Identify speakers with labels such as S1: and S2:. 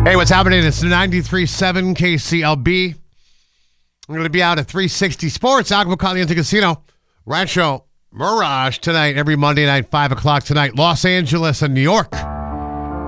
S1: Hey, what's happening? It's 93.7 KCLB. I'm going to be out at 360 Sports, Agua Caliente Casino, Rancho Mirage tonight, every Monday night, 5 o'clock tonight, Los Angeles and New York.